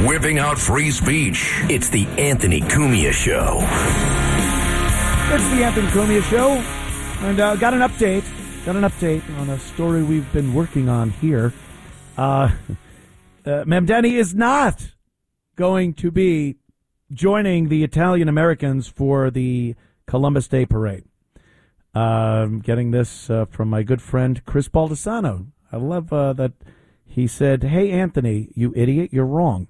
whipping out free speech. It's the Anthony Cumia Show. It's the Anthony Cumia Show. And got an update on a story we've been working on here. Mamdani is not going to be joining the Italian Americans for the Columbus Day Parade. Getting this from my good friend Chris Baldessano. I love that he said, "Hey, Anthony, you idiot, you're wrong."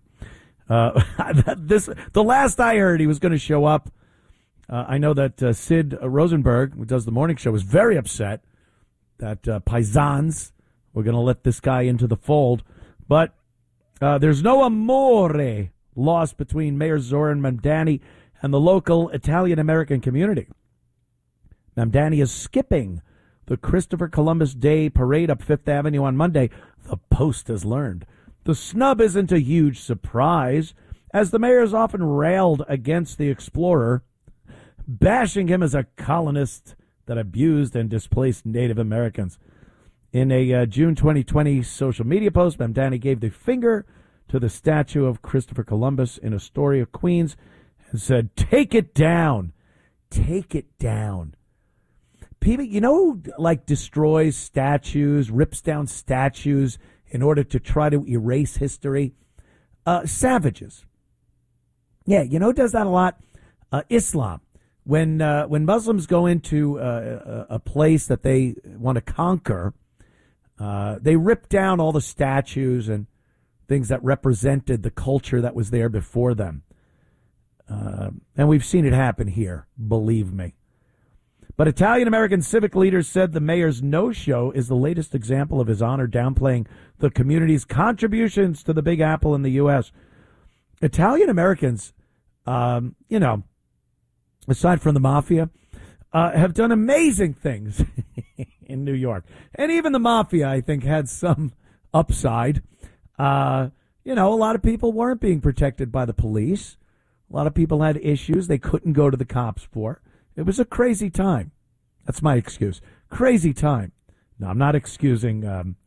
The last I heard, he was going to show up. I know that Sid Rosenberg, who does the morning show, was very upset that Paisans were going to let this guy into the fold. But there's no amore lost between Mayor Zoran Mamdani and the local Italian-American community. Mamdani is skipping the Christopher Columbus Day Parade up Fifth Avenue on Monday, the Post has learned. The snub isn't a huge surprise, as the mayor has often railed against the explorer, bashing him as a colonist that abused and displaced Native Americans. In a June 2020 social media post, Mamdani gave the finger to the statue of Christopher Columbus in Astoria, Queens, and said, "Take it down. Take it down." People, destroys statues, rips down statues in order to try to erase history. Savages. Yeah, does that a lot? Islam. When Muslims go into a place that they want to conquer, they rip down all the statues and things that represented the culture that was there before them. And we've seen it happen here, believe me. But Italian-American civic leaders said the mayor's no-show is the latest example of his honor downplaying the community's contributions to the Big Apple in the U.S. Italian-Americans, aside from the mafia, have done amazing things in New York. And even the mafia, I think, had some upside. A lot of people weren't being protected by the police. A lot of people had issues they couldn't go to the cops for. It was a crazy time. That's my excuse. Crazy time. No, I'm not excusing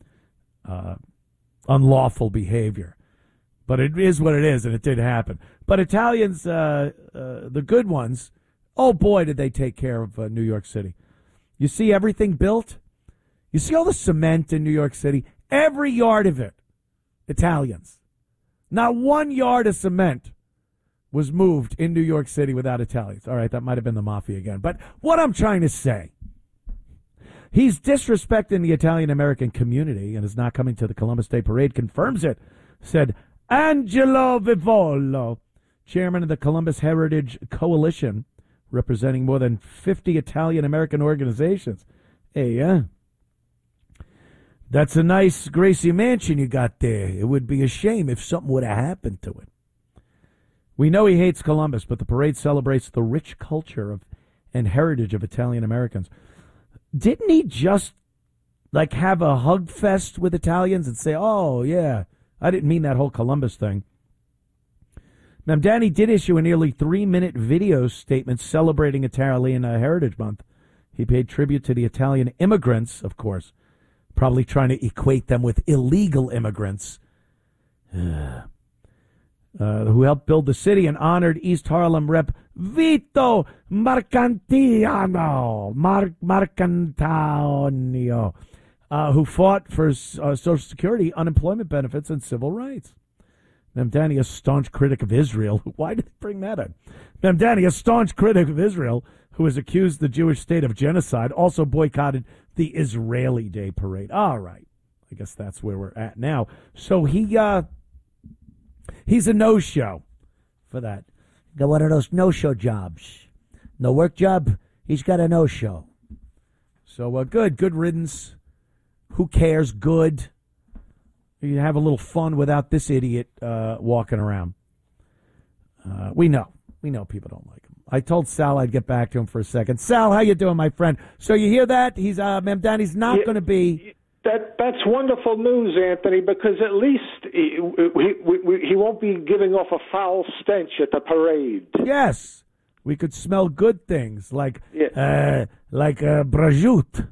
unlawful behavior. But it is what it is, and it did happen. But Italians, the good ones, oh boy, did they take care of New York City. You see everything built? You see all the cement in New York City? Every yard of it, Italians. Not 1 yard of cement was moved in New York City without Italians. All right, that might have been the mafia again. But what I'm trying to say, he's disrespecting the Italian-American community and is not coming to the Columbus Day Parade, confirms it, said Angelo Vivolo, chairman of the Columbus Heritage Coalition, representing more than 50 Italian-American organizations. Hey, that's a nice Gracie mansion you got there. It would be a shame if something would have happened to it. We know he hates Columbus, but the parade celebrates the rich culture and heritage of Italian Americans. Didn't he just, have a hug fest with Italians and say, oh, yeah, I didn't mean that whole Columbus thing? Mamdani did issue a nearly 3-minute video statement celebrating Italian Heritage Month. He paid tribute to the Italian immigrants, of course, probably trying to equate them with illegal immigrants. Who helped build the city, and honored East Harlem Rep Vito Marcantonio, who fought for Social Security, unemployment benefits, and civil rights. Mamdani, a staunch critic of Israel. Why did they bring that in? Mamdani, a staunch critic of Israel, who has accused the Jewish state of genocide, also boycotted the Israeli Day Parade. All right. I guess that's where we're at now. So he's a no-show for that. Got one of those no-show jobs. No work job, he's got a no-show. So good riddance. Who cares? Good. You have a little fun without this idiot walking around. We know people don't like him. I told Sal I'd get back to him for a second. Sal, how you doing, my friend? So you hear that? He's Mamdani's not going to be... That's wonderful news, Anthony, because at least he won't be giving off a foul stench at the parade. Yes, we could smell good things like prosciutto.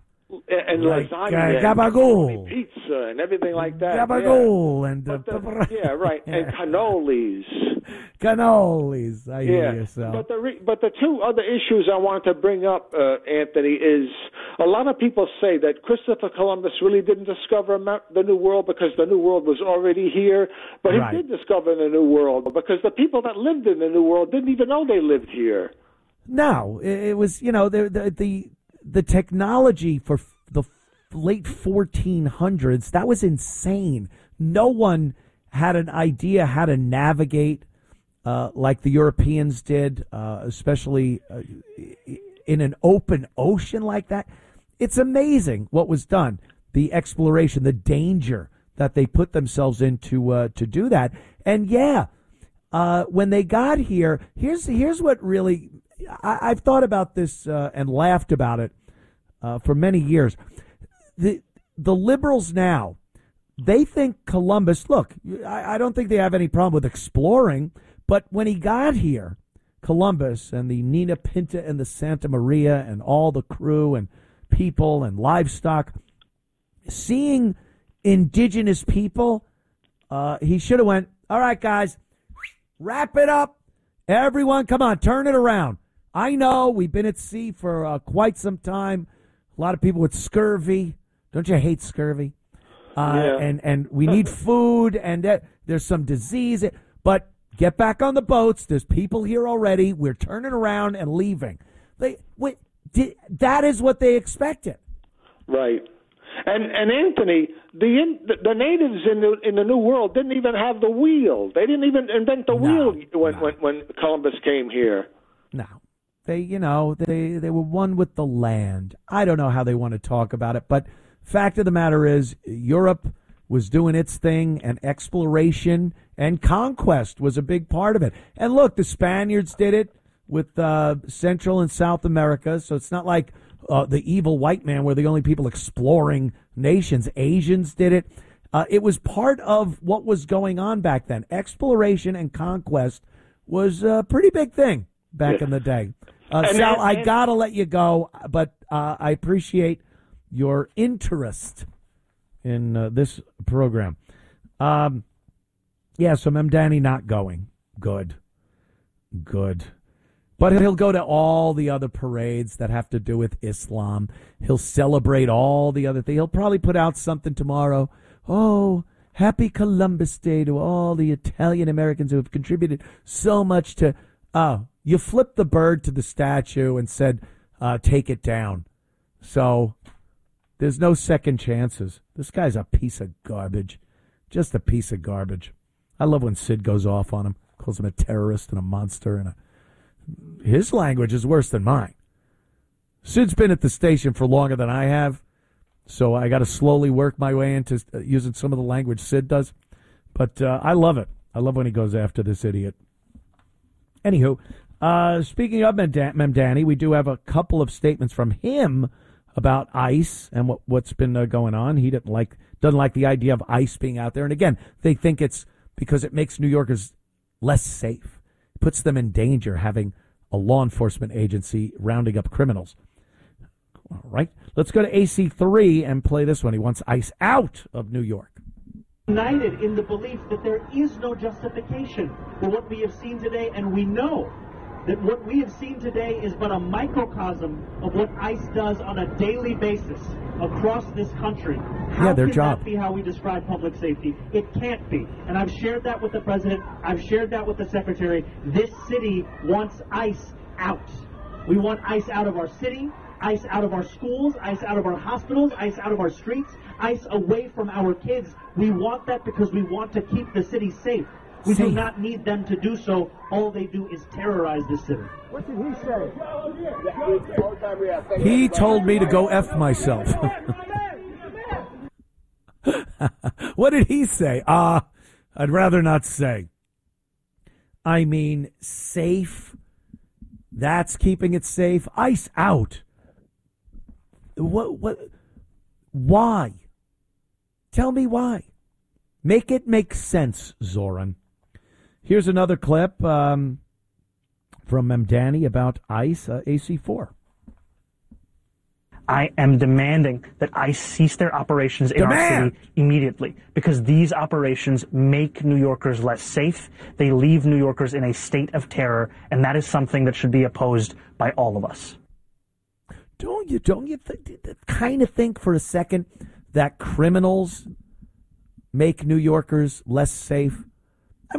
and like, lasagna, gabagool, and pizza, and everything like that. Gabagool, yeah. and yeah, right, and cannolis. Cannolis. I hear yourself. But the two other issues I wanted to bring up, Anthony, is a lot of people say that Christopher Columbus really didn't discover the New World because the New World was already here, but he did discover the New World because the people that lived in the New World didn't even know they lived here. No, it was, the technology for the late 1400s, that was insane. No one had an idea how to navigate like the Europeans did, especially in an open ocean like that. It's amazing what was done, the exploration, the danger that they put themselves into to do that. And when they got here, here's what really I've thought about this and laughed about it for many years. The liberals now, they think Columbus, look, I don't think they have any problem with exploring, but when he got here, Columbus and the Nina Pinta and the Santa Maria and all the crew and people and livestock, seeing indigenous people, he should have went, all right, guys, wrap it up. Everyone, come on, turn it around. I know we've been at sea for quite some time. A lot of people with scurvy. Don't you hate scurvy? And we need food, and there's some disease. But get back on the boats. There's people here already. We're turning around and leaving. That is what they expected. Right. And Anthony, the natives in the New World didn't even have the wheel. They didn't even invent the wheel when Columbus came here. No. They were one with the land. I don't know how they want to talk about it, but fact of the matter is Europe was doing its thing, and exploration and conquest was a big part of it. And look, the Spaniards did it with Central and South America, so it's not like the evil white man were the only people exploring nations. Asians did it. It was part of what was going on back then. Exploration and conquest was a pretty big thing back in the day. Sal, I got to let you go, but I appreciate your interest in this program. So Mamdani not going. Good. But he'll go to all the other parades that have to do with Islam. He'll celebrate all the other things. He'll probably put out something tomorrow. Oh, happy Columbus Day to all the Italian Americans who have contributed so much to... you flipped the bird to the statue and said, take it down. So there's no second chances. This guy's a piece of garbage. Just a piece of garbage. I love when Sid goes off on him, calls him a terrorist and a monster. And his language is worse than mine. Sid's been at the station for longer than I have, so I got to slowly work my way into using some of the language Sid does. But I love it. I love when he goes after this idiot. Anywho, speaking of Mamdani, we do have a couple of statements from him about ICE and what's been going on. He doesn't like the idea of ICE being out there. And again, they think it's because it makes New Yorkers less safe. It puts them in danger having a law enforcement agency rounding up criminals. All right, let's go to AC3 and play this one. He wants ICE out of New York. United in the belief that there is no justification for what we have seen today, and we know that what we have seen today is but a microcosm of what ICE does on a daily basis across this country. How their can job. that be how we describe public safety? It can't be. And I've shared that with the president. I've shared that with the secretary. This city wants ICE out. We want ICE out of our city, ICE out of our schools, ICE out of our hospitals, ICE out of our streets, ICE away from our kids. We want that because we want to keep the city safe. We do not need them to do so. All they do is terrorize the city. What did he say? He told me to go F myself. What did he say? I'd rather not say. I mean, safe. That's keeping it safe. ICE out. What? Why? Tell me why. Make it make sense, Zoran. Here's another clip from Mamdani about ICE, AC4. I am demanding that ICE cease their operations in our city immediately, because these operations make New Yorkers less safe. They leave New Yorkers in a state of terror, and that is something that should be opposed by all of us. Don't you kind of think for a second that criminals make New Yorkers less safe?